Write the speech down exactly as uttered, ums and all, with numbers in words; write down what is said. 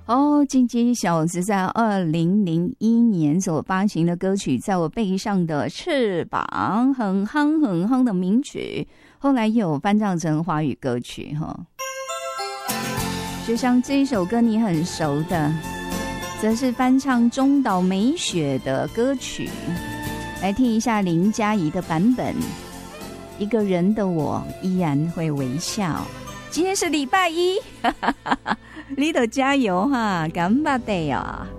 哦，进阶小子在二零零一年所发行的歌曲《在我背上的翅膀》，很夯很夯的名曲，后来也有翻唱成华语歌曲哈。就像这一首歌你很熟的，则是翻唱中岛美雪的歌曲，来听一下林嘉怡的版本。一个人的我依然会微笑。今天是礼拜一，你得加油哈，干巴得啊！